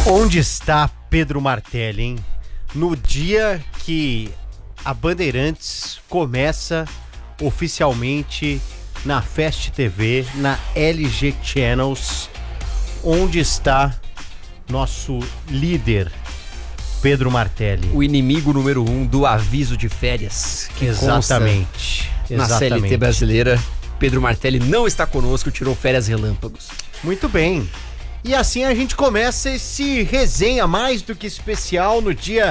Onde está Pedro Martelli, hein? No dia que a Bandeirantes começa oficialmente na Fast TV, na LG Channels, onde está nosso líder, Pedro Martelli? O inimigo número 1 do aviso de férias. Que Exatamente. Na CLT brasileira, Pedro Martelli não está conosco, tirou férias relâmpagos. Muito bem. E assim a gente começa esse resenha mais do que especial no dia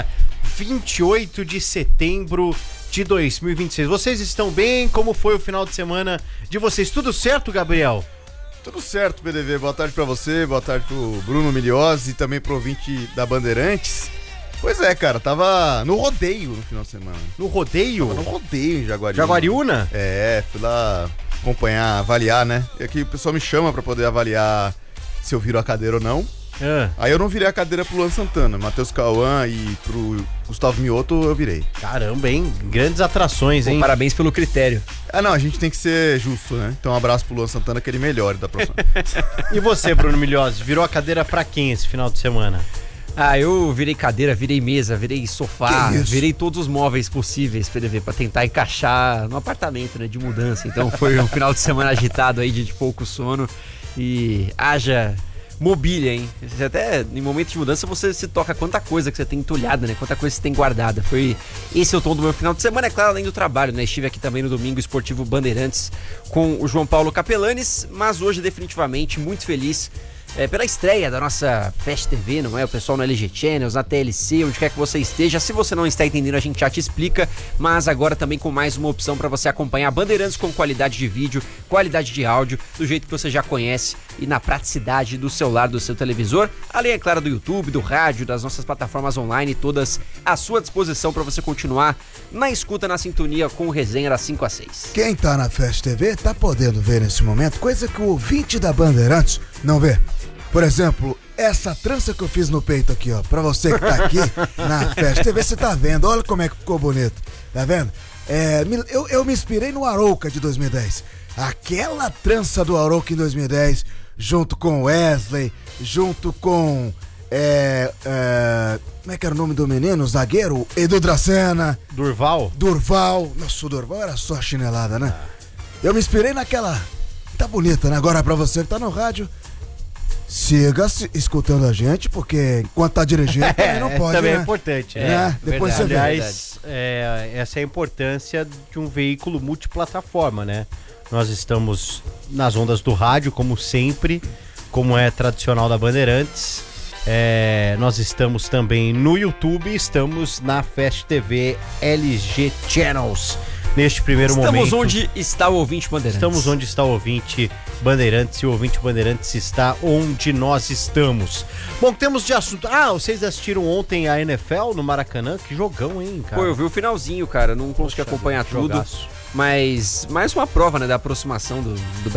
28 de setembro de 2026. Vocês estão bem? Como foi o final de semana de vocês? Tudo certo, Gabriel? Tudo certo, PDV. Boa tarde pra você, boa tarde pro Bruno Miliose e também pro ouvinte da Bandeirantes. Pois é, cara, tava no rodeio no final de semana. No rodeio? Tava no rodeio em Jaguariúna. Jaguariúna? É, fui lá acompanhar, avaliar, né? E aqui o pessoal me chama pra poder avaliar se eu viro a cadeira ou não. Aí eu não virei a cadeira pro Luan Santana, Matheus Cauã e pro Gustavo Mioto eu virei. Caramba, hein? Grandes atrações, hein? Parabéns pelo critério. Ah, não, a gente tem que ser justo, né? Então um abraço pro Luan Santana, que ele melhore da próxima. E você, Bruno Miliose, virou a cadeira pra quem esse final de semana? Ah, eu virei cadeira, virei mesa, virei sofá, virei todos os móveis possíveis, PDV, pra tentar encaixar no apartamento, né, de mudança. Então foi um final de semana agitado aí, de pouco sono e haja mobília, hein? Até em momento de mudança você se toca quanta coisa que você tem entulhada, né? Quanta coisa você tem guardada. Esse é o tom do meu final de semana, é claro, além do trabalho, né? Estive aqui também no Domingo Esportivo Bandeirantes com o João Paulo Capelanes, mas hoje definitivamente muito feliz pela estreia da nossa Fast TV, não é? O pessoal no LG Channels, na TLC, onde quer que você esteja. Se você não está entendendo, a gente já te explica, mas agora também com mais uma opção para você acompanhar Bandeirantes com qualidade de vídeo, qualidade de áudio, do jeito que você já conhece e na praticidade do celular, do seu televisor, além, é claro, do YouTube, do rádio, das nossas plataformas online, todas à sua disposição para você continuar na escuta, na sintonia com o Resenha das 5 às 6. Quem tá na Fast TV tá podendo ver nesse momento coisa que o ouvinte da Bandeirantes não vê. Por exemplo, essa trança que eu fiz no peito aqui, ó. Pra você que tá aqui na Fast TV, você tá vendo. Olha como é que ficou bonito. Tá vendo? Eu me inspirei no Arouca de 2010. Aquela trança do Arouca em 2010, junto com Wesley, junto com... como é que era o nome do menino? O zagueiro? Edu Dracena. Durval? Nossa, o Durval era só chinelada, né? Eu me inspirei naquela... Tá bonita, né? Agora pra você que tá no rádio... Siga escutando a gente, porque enquanto tá dirigindo também não pode, também né? é importante. Depois você vê. Aliás, essa é a importância de um veículo multiplataforma, né? Nós estamos nas ondas do rádio, como sempre, como é tradicional da Bandeirantes. Nós estamos também no YouTube, estamos na Fast TV LG Channels. Neste primeiro momento... Estamos onde está o ouvinte Bandeirantes. Estamos onde está o ouvinte Bandeirantes e o ouvinte Bandeirantes está onde nós estamos. Bom, temos de assunto... vocês assistiram ontem a NFL no Maracanã? Que jogão, hein, cara? Pô, eu vi o finalzinho, cara. Não consegui acompanhar tudo. Jogaço. Mas mais uma prova, né, da aproximação do